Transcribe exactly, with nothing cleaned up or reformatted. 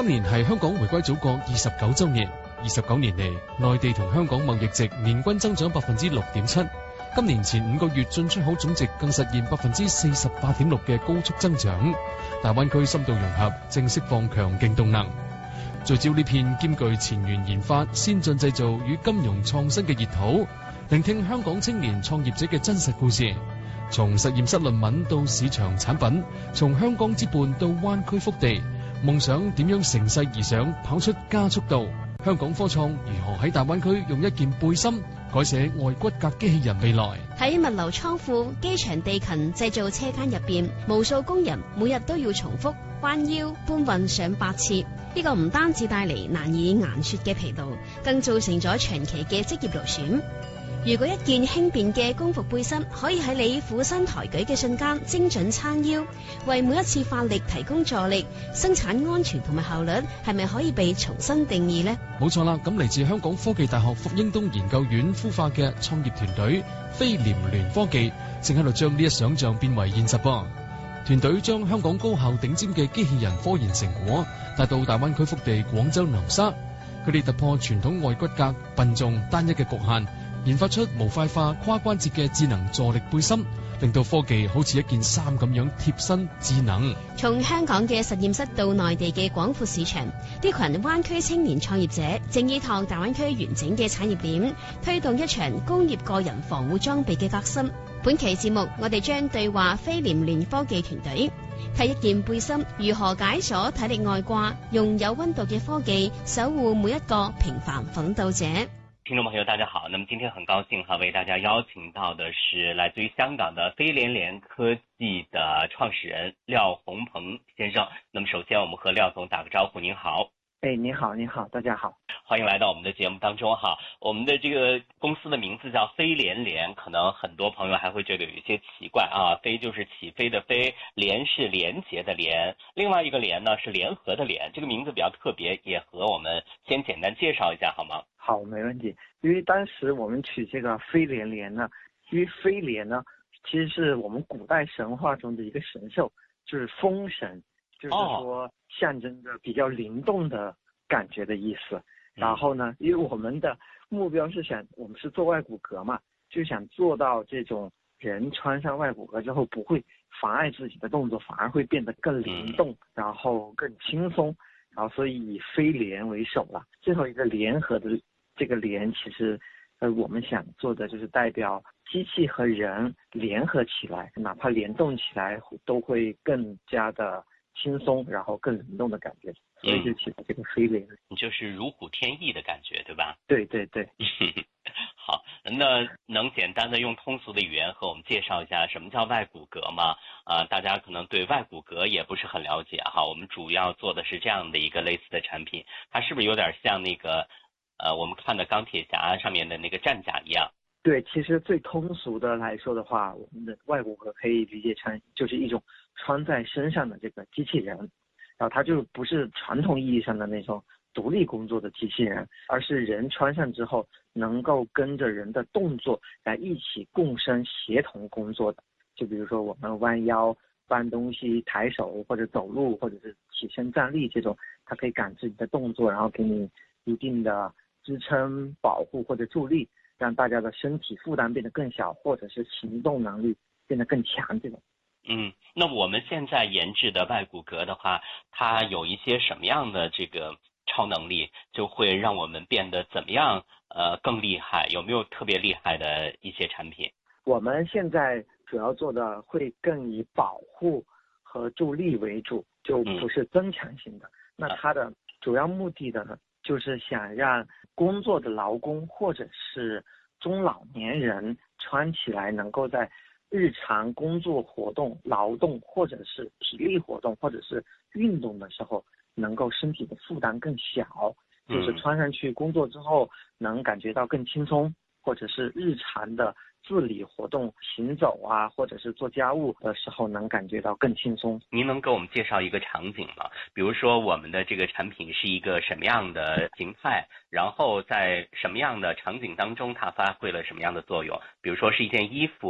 今年係香港回歸祖國二十九週年，二十九年嚟，內地同香港貿易值年均增長百分之六點七。今年前五個月進出口總值更實現百分之四十八點六嘅高速增長。大灣區深度融合正釋放強勁動能，聚焦呢片兼具前沿研發、先進製造與金融創新嘅熱土，聆聽香港青年創業者嘅真實故事。從實驗室論文到市場產品，從香港之伴到灣區腹地，夢想點樣乘勢而上，跑出加速度？香港科創如何喺大灣區用一件背心改寫外骨骼機器人未來？ 喺物流倉庫、機場地勤製造車間入邊，無數工人每日都要重複彎腰搬運上百次，呢、這個唔單止帶嚟難以言說嘅疲勞，更造成咗長期嘅職業勞損。如果一件輕便嘅工服背心可以喺你俯身抬舉嘅瞬間精準撐腰，為每一次發力提供助力，生產安全同埋效率係咪可以被重新定義呢？ 冇錯啦，咁嚟自香港科技大學霍英東研究院孵化嘅創業團隊飛廉聯科技，正喺度將呢一想像變為現實噃。團隊將香港高效頂尖嘅機器人科研成果帶到大灣區腹地廣州南沙，佢哋突破傳統外骨骼笨重單一嘅局限，研發出模塊化跨關節嘅智能助力背心，令到科技好似一件衫咁樣貼身智能。 從香港嘅實驗室到內地嘅廣闊市場，呢群灣區青年創業者正依託大灣區完整嘅產業鏈，推動一場工業個人防護裝備嘅革新。本期節目，我哋將對話飛廉聯科技團隊，睇一件背心如何解鎖體力外掛，用有溫度嘅科技守護每一個平凡奮鬥者。 聽眾朋友大家好，那麼今天很高興哈，為大家邀請到的是來自於香港的飛廉聯科技的創始人廖宏鵬先生。那麼首先我們和廖總打個招呼。您好。 哎，你好，你好，大家好， 歡迎來到我們的節目當中哈。我們的這個公司的名字叫飛廉聯，可能很多朋友還會覺得有一些奇怪啊。飛就是起飛的飛，聯是連結的連，另外一個聯呢是聯合的聯，這個名字比較特別，也和我們先簡單介紹一下好嗎？ 好，沒問題。因為當時我們取這個飛廉聯呢，因為飛廉呢其實是我們古代神話中的一個神獸，就是風神。就是說象徵着比較靈動的感覺的意思。然後呢，因為我們的目標是想，我們是做外骨骼嘛，就想做到這種人穿上外骨骼之後不會妨礙自己的動作，反而會變得更靈動，然後更輕鬆。然後所以以飛廉為首了。最後一個聯合的這個聯，其實呃我們想做的就是代表機器和人聯合起來，哪怕聯動起來都會更加的輕鬆，然後更靈動的感覺，所以就起了這個飛廉。 你就是如虎添翼的感覺，對吧？ 對對對。 好，那能簡單的用通俗的語言和我們介紹一下什麼叫外骨骼嗎？啊、呃，大家可能對外骨骼也不是很了解哈。我們主要做的是這樣的一個類似的產品，它是不是有點像那個，呃，我們看的鋼鐵俠上面的那個戰甲一樣？ 對，其實最通俗的來說的話，我們的外骨骼可以理解成就是一種穿在身上的這個機器人，然後它就不是傳統意義上的那種獨立工作的機器人，而是人穿上之後能夠跟着人的動作來一起共生協同工作的。就比如說我們彎腰搬東西、抬手或者走路，或者是起身站立這種，它可以感知你的動作，然後給你一定的支撐、保護或者助力，讓大家的身體負擔變得更小，或者是行動能力變得更強這種。 嗯，那我們現在研製的外骨骼的話，它有一些什麼樣的這個超能力，就會讓我們變得怎麼樣呃更厲害？有沒有特別厲害的一些產品？ 我們現在主要做的會更以保護和助力為主，就不是增強型的。嗯、那它的主要目的的呢，就是想讓工作的勞工或者是中老年人穿起來能夠在日常工作活動、勞動或者是體力活動或者是運動的時候，能夠身體的負擔更小，就是穿上去工作之後能感覺到更輕鬆，或者是日常的自理活動、行走啊，或者是做家務的時候能感覺到更輕鬆。 您能給我們介紹一個場景嗎？比如說我們的這個產品是一個什麼樣的形態，然後在什麼樣的場景當中它發揮了什麼樣的作用？比如說是一件衣服，